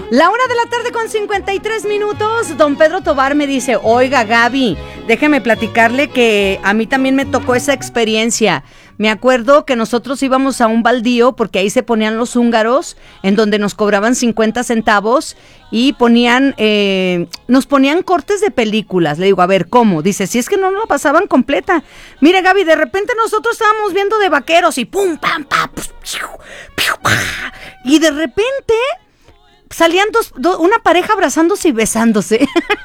1:00 con 53 minutos. Don Pedro Tobar me dice, oiga Gaby, déjeme platicarle que a mí también me tocó esa experiencia. Me acuerdo que nosotros íbamos a un baldío porque ahí se ponían los húngaros, en donde nos cobraban 50 centavos y nos ponían cortes de películas. Le digo, a ver, ¿cómo? Dice, si es que no la pasaban completa. Mire, Gaby, de repente nosotros estábamos viendo de vaqueros y pum, pam, pam, y de repente salían una pareja abrazándose y besándose.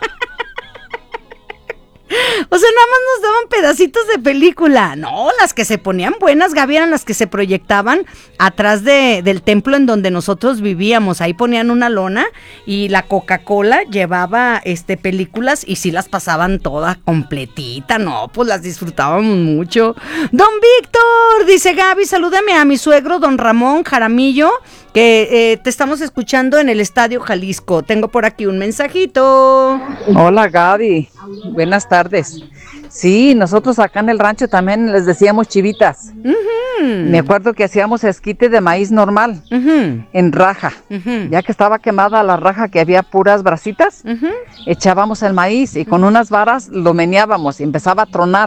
O sea, nada más nos daban pedacitos de película. No, las que se ponían buenas, Gaby, eran las que se proyectaban atrás del templo en donde nosotros vivíamos. Ahí ponían una lona y la Coca-Cola llevaba películas y sí las pasaban todas completita. No, pues las disfrutábamos mucho. Don Víctor, dice Gaby, salúdame a mi suegro, don Ramón Jaramillo, que te estamos escuchando en el Estadio Jalisco. Tengo por aquí un mensajito. Hola Gaby, buenas tardes. Sí, nosotros acá en el rancho también les decíamos chivitas. Me acuerdo que hacíamos esquite de maíz normal, en raja. Ya que estaba quemada la raja, que había puras brasitas, echábamos el maíz y con unas varas lo meneábamos y empezaba a tronar.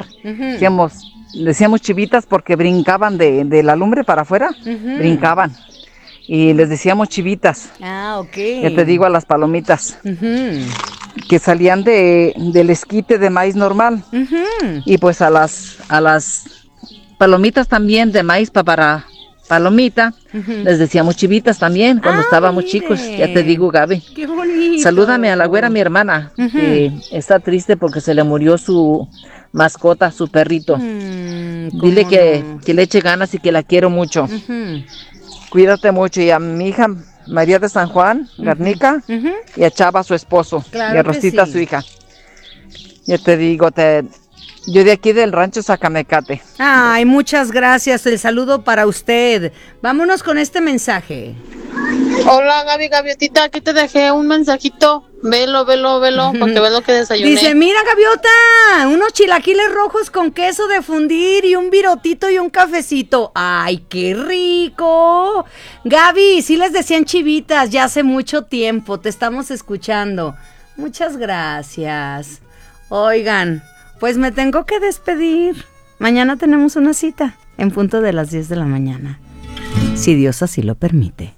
Decíamos chivitas porque brincaban de la lumbre para afuera, brincaban. Y les decíamos chivitas. Ah, ok. Ya te digo, a las palomitas. Que salían del esquite de maíz normal. Y pues a las palomitas también de maíz para palomita, les decíamos chivitas también cuando estábamos chicos. Ya te digo, Gaby. Qué bonito. Salúdame a la güera, mi hermana, que está triste porque se le murió su mascota, su perrito. Dile que le eche ganas y que la quiero mucho. Cuídate mucho. Y a mi hija María de San Juan, Garnica, y a Chava, su esposo, claro, y a Rosita, sí, su hija. Ya te digo, yo de aquí del rancho Zacamecate. Ay, muchas gracias. El saludo para usted. Vámonos con este mensaje. Hola Gaviotita, aquí te dejé un mensajito. Velo, para que veas lo que desayuné. Dice, mira Gaviota, unos chilaquiles rojos con queso de fundir y un virotito y un cafecito. ¡Ay, qué rico! Gaby, sí les decían chivitas ya hace mucho tiempo, te estamos escuchando. Muchas gracias. Oigan, pues me tengo que despedir. Mañana tenemos una cita en punto de las 10 de la mañana, si Dios así lo permite.